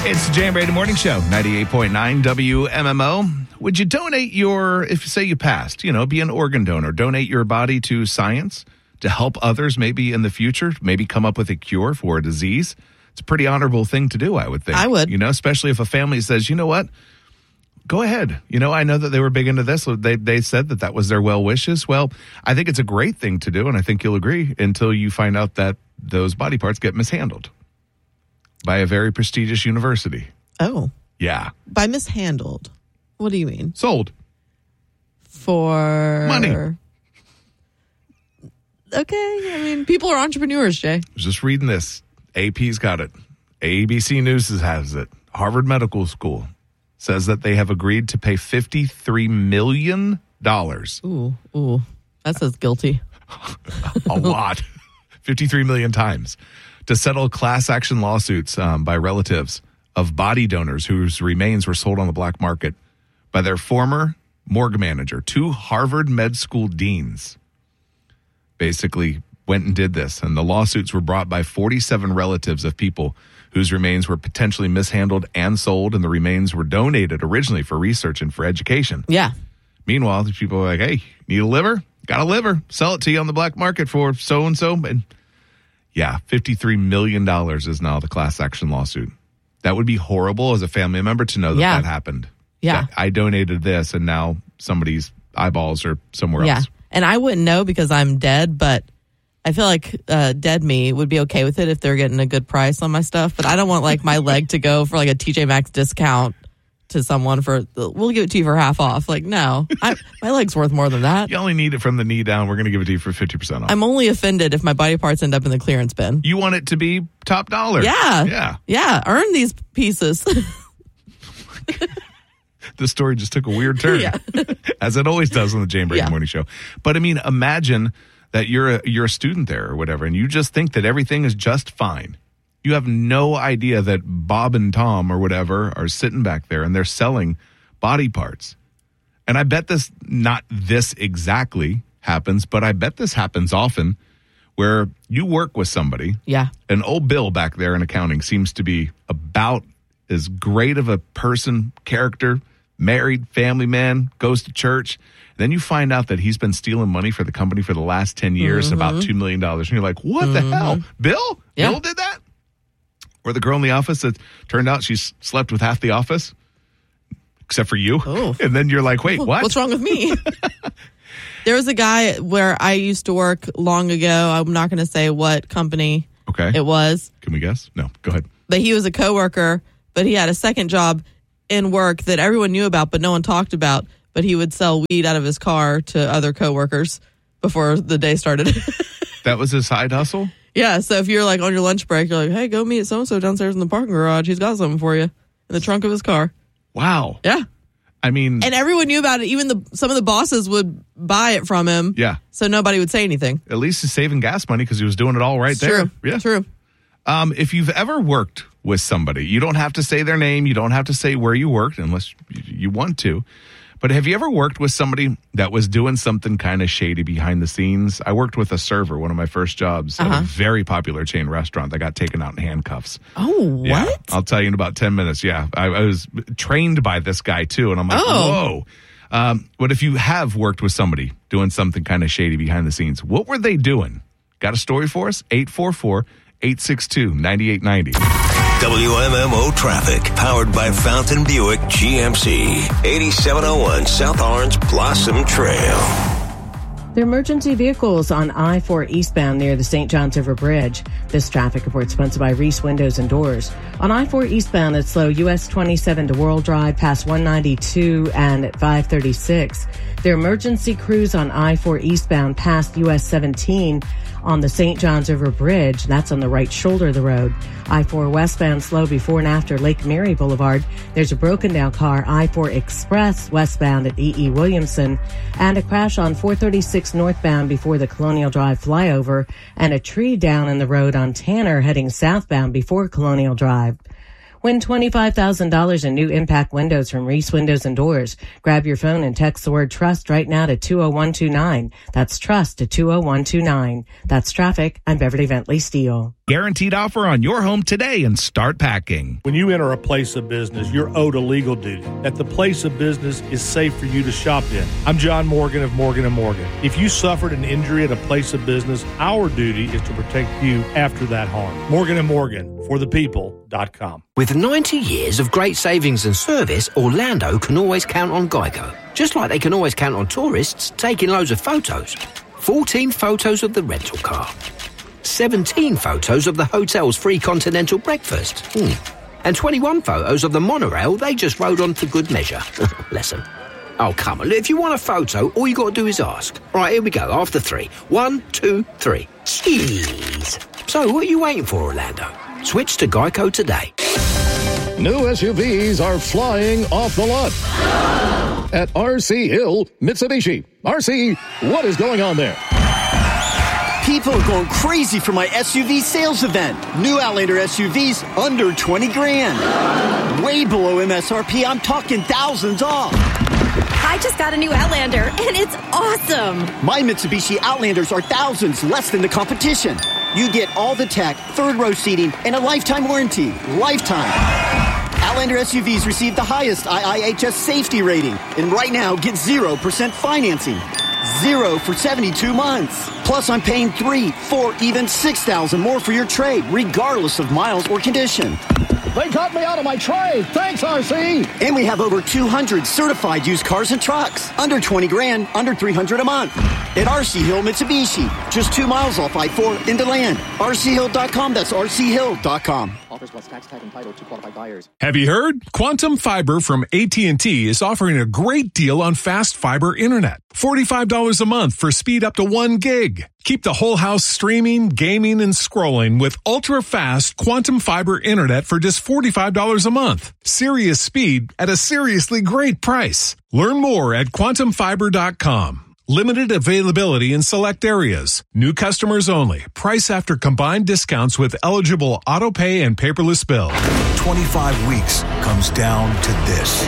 It's the Jay and Brady Morning Show, 98.9 WMMO. Would you donate if say you passed, be an organ donor, donate your body to science to help others maybe in the future, maybe come up with a cure for a disease? It's a pretty honorable thing to do, I would think. I would. Especially if a family says, you know what? Go ahead. I know that they were big into this. So they said that was their well wishes. Well, I think it's a great thing to do, and I think you'll agree, until you find out that those body parts get mishandled by a very prestigious university. Oh. Yeah. By mishandled. What do you mean? Sold. For money. Okay. People are entrepreneurs, Jay. I was just reading this. AP's got it. ABC News has it. Harvard Medical School says that they have agreed to pay $53 million. Ooh. That says guilty. A lot. 53 million times. To settle class action lawsuits by relatives of body donors whose remains were sold on the black market by their former morgue manager. 2 Harvard Med School deans basically went and did this. And the lawsuits were brought by 47 relatives of people whose remains were potentially mishandled and sold, and the remains were donated originally for research and for education. Yeah. Meanwhile, these people are like, hey, need a liver? Got a liver. Sell it to you on the black market for so-and-so. And yeah, $53 million is now the class action lawsuit. That would be horrible as a family member to know that happened. Yeah. I donated this, and now somebody's eyeballs are somewhere else. And I wouldn't know because I'm dead, but I feel like dead me would be okay with it if they're getting a good price on my stuff. But I don't want my leg to go for a TJ Maxx discount to someone we'll give it to you for half off. No, my leg's worth more than that. You only need it from the knee down. We're going to give it to you for 50% off. I'm only offended if my body parts end up in the clearance bin. You want it to be top dollar. Yeah. Earn these pieces. The story just took a weird turn, as it always does on the Jay and Brady Morning Show. But imagine that you're a student there or whatever, and you just think that everything is just fine. You have no idea that Bob and Tom or whatever are sitting back there and they're selling body parts. And I bet not this exactly happens, but I bet this happens often where you work with somebody. Yeah. And old Bill back there in accounting seems to be about as great of a person, character, married, family man, goes to church. Then you find out that he's been stealing money for the company for the last 10 years, about $2 million. And you're like, what the hell? Bill? Yeah. Bill did that? Or the girl in the office that turned out she slept with half the office, except for you. Oh. And then you're like, wait, what? What's wrong with me? There was a guy where I used to work long ago. I'm not going to say what company it was. Can we guess? No, go ahead. But he was a coworker, but he had a second job in work that everyone knew about, but no one talked about. But he would sell weed out of his car to other coworkers before the day started. That was his side hustle? Yeah, so if you're on your lunch break, you're like, hey, go meet so-and-so downstairs in the parking garage. He's got something for you in the trunk of his car. Wow. Yeah. And everyone knew about it. Even some of the bosses would buy it from him. Yeah. So nobody would say anything. At least he's saving gas money because he was doing it all right there. True. Yeah. True. If you've ever worked with somebody, you don't have to say their name. You don't have to say where you worked unless you want to. But have you ever worked with somebody that was doing something kind of shady behind the scenes? I worked with a server, one of my first jobs at a very popular chain restaurant that got taken out in handcuffs. Oh, what? Yeah, I'll tell you in about 10 minutes. Yeah, I was trained by this guy too. And I'm like, whoa. But if you have worked with somebody doing something kind of shady behind the scenes, what were they doing? Got a story for us? 844-862-9890. WMMO traffic, powered by Fountain Buick GMC, 8701 South Orange Blossom Trail. There are emergency vehicles on I-4 eastbound near the St. Johns River Bridge. This traffic report sponsored by Reese Windows and Doors. On I-4 eastbound, it's slow US 27 to World Drive past 192 and at 536. There are emergency crews on I-4 eastbound past US 17 on the St. Johns River Bridge. That's on the right shoulder of the road. I-4 westbound slow before and after Lake Mary Boulevard. There's a broken down car, I-4 Express westbound at E.E. Williamson, and a crash on 436 northbound before the Colonial Drive flyover, and a tree down in the road on Tanner heading southbound before Colonial Drive. Win $25,000 in new impact windows from Reese Windows and Doors. Grab your phone and text the word TRUST right now to 20129. That's TRUST to 20129. That's traffic. I'm Beverly Bentley Steele. Guaranteed offer on your home today and start packing. When you enter a place of business, you're owed a legal duty that the place of business is safe for you to shop in. I'm John Morgan of Morgan & Morgan. If you suffered an injury at a place of business, our duty is to protect you after that harm. Morgan & Morgan, forthepeople.com. With 90 years of great savings and service, Orlando can always count on Geico. Just like they can always count on tourists taking loads of photos. 14 photos of the rental car. 17 photos of the hotel's free continental breakfast. And 21 photos of the monorail they just rode on for good measure. Bless 'em. Oh, come on. If you want a photo, all you got to do is ask. Right, here we go. After 3. 1, 2, 3. Cheese. So, what are you waiting for, Orlando? Switch to Geico today. New SUVs are flying off the lot at RC Hill Mitsubishi. RC, what is going on there? People are going crazy for my SUV sales event. New Outlander SUVs under 20 grand. Way below MSRP. I'm talking thousands off. I just got a new Outlander, and it's awesome. My Mitsubishi Outlanders are thousands less than the competition. You get all the tech, third-row seating, and a lifetime warranty. Lifetime. Outlander SUVs receive the highest IIHS safety rating. And right now, get 0% financing. 0 for 72 months. Plus, I'm paying $3,000, $4,000, even $6,000 more for your trade, regardless of miles or condition. They got me out of my trade. Thanks, RC. And we have over 200 certified used cars and trucks. Under 20 grand, under $300 a month. At RC Hill Mitsubishi. Just 2 miles off I-4 into land. RCHill.com. That's RCHill.com. Offers plus tax tag and title to qualified buyers. Have you heard? Quantum Fiber from AT&T is offering a great deal on fast fiber internet. $45 a month for speed up to 1 gig. Keep the whole house streaming, gaming, and scrolling with ultra-fast Quantum Fiber internet for just $45 a month. Serious speed at a seriously great price. Learn more at quantumfiber.com. Limited availability in select areas. New customers only. Price after combined discounts with eligible auto pay and paperless bill. 25 weeks comes down to this.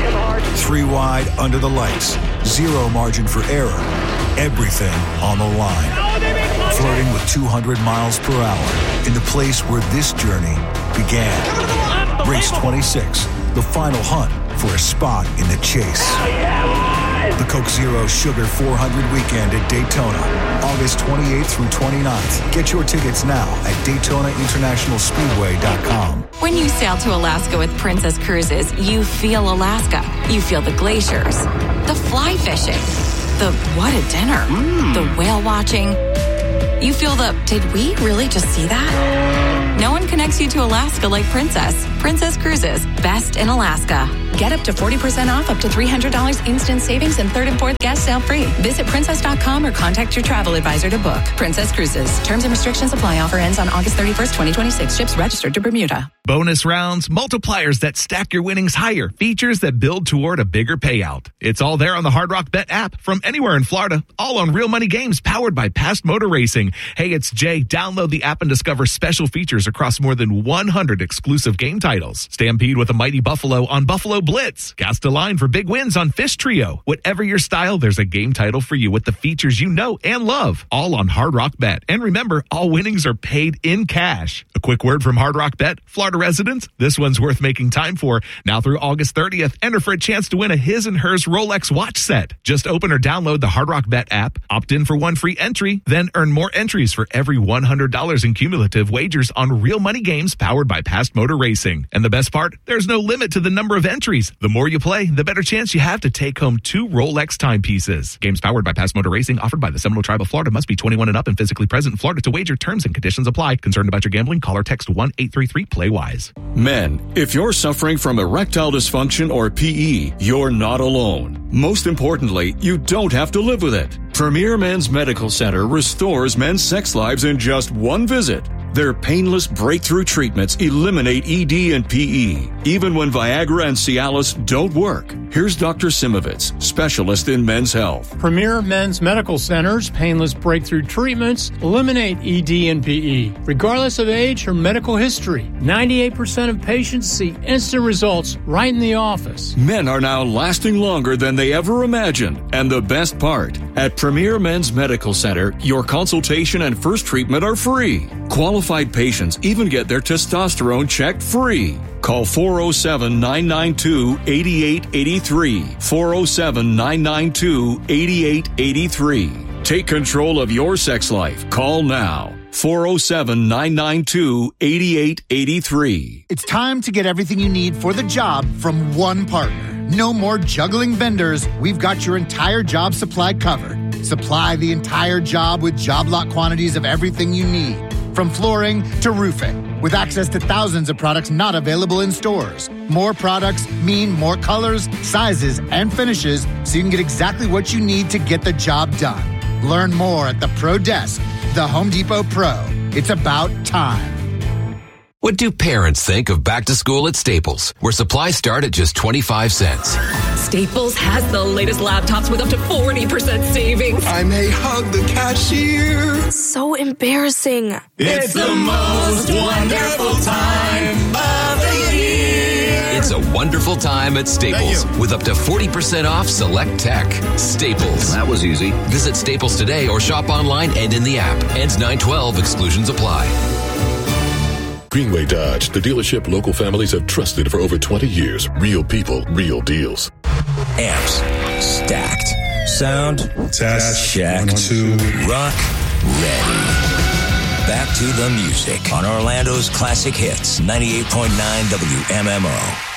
3 wide under the lights. 0 margin for error. Everything on the line. Flirting with 200 miles per hour in the place where this journey began. Race 26, the final hunt for a spot in the chase. The Coke Zero Sugar 400 Weekend at Daytona, August 28th through 29th. Get your tickets now at DaytonaInternationalSpeedway.com. When you sail to Alaska with Princess Cruises, you feel Alaska. You feel the glaciers, the fly fishing, the what a dinner, the whale watching. You feel the, did we really just see that? No one connects you to Alaska like Princess. Princess Cruises, best in Alaska. Get up to 40% off, up to $300 instant savings, and 3rd and 4th gas sale free. Visit princess.com or contact your travel advisor to book. Princess Cruises. Terms and restrictions apply. Offer ends on August 31st, 2026. Ships registered to Bermuda. Bonus rounds, multipliers that stack your winnings higher, features that build toward a bigger payout. It's all there on the Hard Rock Bet app from anywhere in Florida, all on real money games powered by Past Motor Racing. Hey, it's Jay. Download the app and discover special features across more than 100 exclusive game titles. Stampede with a Mighty Buffalo on Buffalo Blitz. Cast a line for big wins on Fish Trio. Whatever your style, there's a game title for you with the features you know and love. All on Hard Rock Bet. And remember, all winnings are paid in cash. A quick word from Hard Rock Bet. Florida residents, this one's worth making time for. Now through August 30th, enter for a chance to win a his and hers Rolex watch set. Just open or download the Hard Rock Bet app, opt in for 1 free entry, then earn more entries for every $100 in cumulative wagers on real money games powered by Past Motor Racing. And the best part, there's no limit to the number of entries. The more you play, the better chance you have to take home 2 Rolex timepieces. Games powered by Past Motor Racing, offered by the Seminole Tribe of Florida, must be 21 and up and physically present in Florida to wager. Terms and conditions apply. Concerned about your gambling? Call or text 1-833-PLAY-WISE. Men, if you're suffering from erectile dysfunction or PE, you're not alone. Most importantly, you don't have to live with it. Premier Men's Medical Center restores men's sex lives in just 1 visit. Their painless breakthrough treatments eliminate ED and PE, even when Viagra and Cialis don't work. Here's Dr. Simovitz, specialist in men's health. Premier Men's Medical Center's painless breakthrough treatments eliminate ED and PE, regardless of age or medical history. 98% of patients see instant results right in the office. Men are now lasting longer than they ever imagined. And the best part, at Premier Men's Medical Center, your consultation and first treatment are free. Qualified patients even get their testosterone checked free. Call 407-992-8883. 407-992-8883. Take control of your sex life. Call now. 407-992-8883. It's time to get everything you need for the job from one partner. No more juggling vendors. We've got your entire job supply covered. Supply the entire job with job lot quantities of everything you need, from flooring to roofing, with access to thousands of products not available in stores. More products mean more colors, sizes, and finishes, so you can get exactly what you need to get the job done. Learn more at the Pro Desk, the Home Depot Pro. It's about time. What do parents think of back to school at Staples, where supplies start at just 25 cents? Staples has the latest laptops with up to 40% savings. I may hug the cashier. So embarrassing. It's the most wonderful time of the year. It's a wonderful time at Staples with up to 40% off select tech. Staples. That was easy. Visit Staples today or shop online and in the app. Ends 9/12. Exclusions apply. Greenway Dodge, the dealership local families have trusted for over 20 years. Real people, real deals. Amps stacked. Sound test. Check. 1, 2. Rock ready. Back to the music on Orlando's classic hits. 98.9 WMMO.